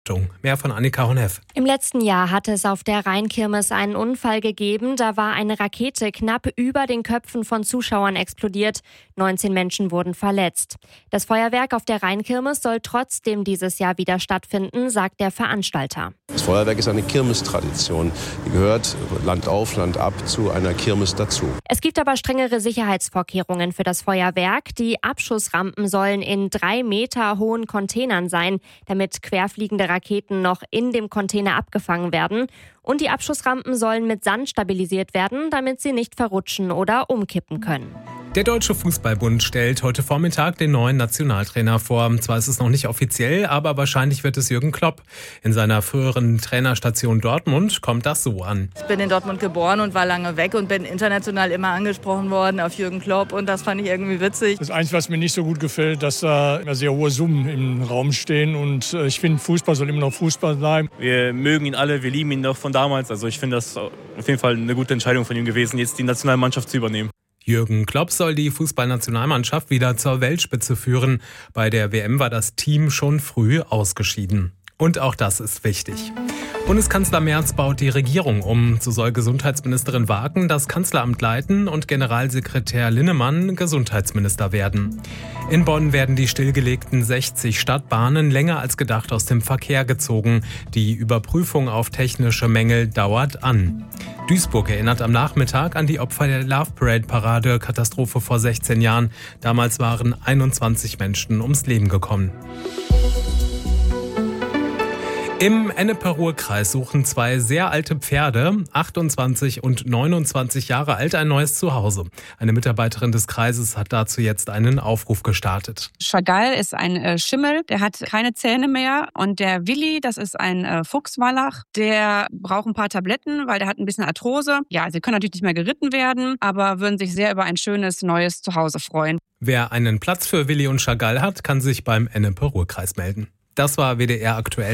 Mehr von Annika Honneff. Im letzten Jahr hatte es auf der Rheinkirmes einen Unfall gegeben. Da war eine Rakete knapp über den Köpfen von Zuschauern explodiert. 19 Menschen wurden verletzt. Das Feuerwerk auf der Rheinkirmes soll trotzdem dieses Jahr wieder stattfinden, sagt der Veranstalter. Das Feuerwerk ist eine Kirmestradition. Die gehört Land auf, Land ab zu einer Kirmes dazu. Es gibt aber strengere Sicherheitsvorkehrungen für das Feuerwerk. Die Abschussrampen sollen in 3 Meter hohen Containern sein, damit querfliegende Raketen noch in dem Container abgefangen werden. Und die Abschussrampen sollen mit Sand stabilisiert werden, damit sie nicht verrutschen oder umkippen können. Der Deutsche Fußballbund stellt heute Vormittag den neuen Nationaltrainer vor. Zwar ist es noch nicht offiziell, aber wahrscheinlich wird es Jürgen Klopp. In seiner früheren Trainerstation Dortmund kommt das so an. Ich bin in Dortmund geboren und war lange weg und bin international immer angesprochen worden auf Jürgen Klopp und das fand ich irgendwie witzig. Das Einzige, was mir nicht so gut gefällt, dass da immer sehr hohe Summen im Raum stehen und ich finde, Fußball soll immer noch Fußball bleiben. Wir mögen ihn alle, wir lieben ihn noch von damals. Also ich finde das auf jeden Fall eine gute Entscheidung von ihm gewesen, jetzt die Nationalmannschaft zu übernehmen. Jürgen Klopp soll die Fußballnationalmannschaft wieder zur Weltspitze führen. Bei der WM war das Team schon früh ausgeschieden. Und auch das ist wichtig. Bundeskanzler Merz baut die Regierung um. So soll Gesundheitsministerin Wagen das Kanzleramt leiten und Generalsekretär Linnemann Gesundheitsminister werden. In Bonn werden die stillgelegten 60 Stadtbahnen länger als gedacht aus dem Verkehr gezogen. Die Überprüfung auf technische Mängel dauert an. Duisburg erinnert am Nachmittag an die Opfer der Love Parade Katastrophe vor 16 Jahren. Damals waren 21 Menschen ums Leben gekommen. Im Ennepe-Ruhr-Kreis suchen 2 sehr alte Pferde, 28 und 29 Jahre alt, ein neues Zuhause. Eine Mitarbeiterin des Kreises hat dazu jetzt einen Aufruf gestartet. Chagall ist ein Schimmel, der hat keine Zähne mehr. Und der Willi, das ist ein Fuchswallach, der braucht ein paar Tabletten, weil der hat ein bisschen Arthrose. Ja, sie können natürlich nicht mehr geritten werden, aber würden sich sehr über ein schönes neues Zuhause freuen. Wer einen Platz für Willi und Chagall hat, kann sich beim Ennepe-Ruhr-Kreis melden. Das war WDR aktuell.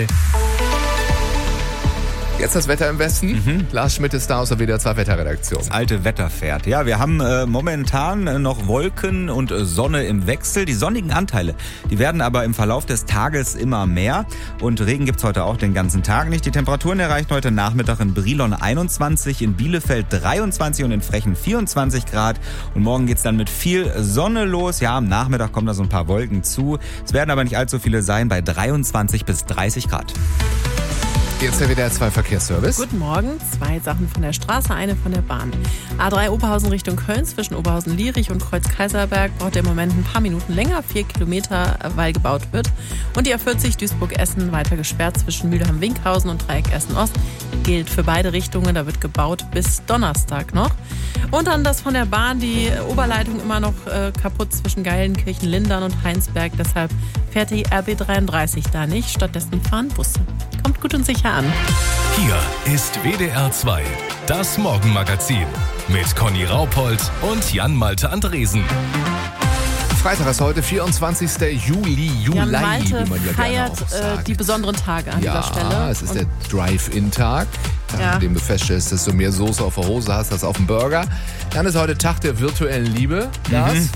Jetzt das Wetter im Westen. Lars Schmidt ist da aus der WDR 2 Wetterredaktion. Das alte Wetterpferd. Ja, wir haben momentan noch Wolken und Sonne im Wechsel. Die sonnigen Anteile, die werden aber im Verlauf des Tages immer mehr. Und Regen gibt's heute auch den ganzen Tag nicht. Die Temperaturen erreichen heute Nachmittag in Brilon 21, in Bielefeld 23 und in Frechen 24 Grad. Und morgen geht's dann mit viel Sonne los. Ja, am Nachmittag kommen da so ein paar Wolken zu. Es werden aber nicht allzu viele sein, bei 23 bis 30 Grad. Jetzt der WDR 2 Verkehrsservice. Guten Morgen. 2 Sachen von der Straße, eine von der Bahn. A3 Oberhausen Richtung Köln zwischen Oberhausen-Lierich und Kreuz-Kaiserberg braucht im Moment ein paar Minuten länger, 4 Kilometer, weil gebaut wird. Und die A40 Duisburg-Essen weiter gesperrt zwischen Mülheim-Winkhausen und Dreieck Essen-Ost. Gilt für beide Richtungen, da wird gebaut bis Donnerstag noch. Und dann das von der Bahn, die Oberleitung immer noch kaputt zwischen Geilenkirchen, Lindern und Heinsberg. Deshalb fährt die RB33 da nicht, stattdessen fahren Busse. Kommt gut und sicher an. Hier ist WDR 2, das Morgenmagazin mit Conny Raupold und Jan-Malte Andresen. Freitag ist heute, 24. Juli, Jan Malte wie man ja feiert gerne auch sagt. die besonderen Tage an dieser Stelle. Ja, es ist der Drive-In-Tag, an dem du feststellst, dass du mehr Soße auf der Hose hast als auf dem Burger. Dann ist heute Tag der virtuellen Liebe, Lars.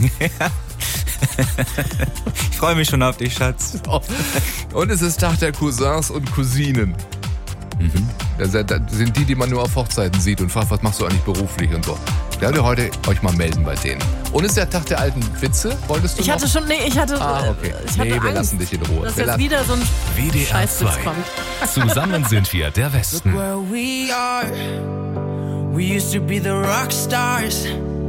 Ich freue mich schon auf dich, Schatz. Und es ist Tag der Cousins und Cousinen. Das sind die man nur auf Hochzeiten sieht und fragt, was machst du eigentlich beruflich und so. Da werdet ihr heute euch mal melden bei denen. Und es ist der Tag der alten Witze. Wolltest du Ich hatte schon, okay. ich hatte Wir Angst, lassen dich in Ruhe. dass jetzt wieder so ein WDR Scheißwitz 2. kommt. Zusammen sind wir der Westen. Look where we are. We used to be the rock stars.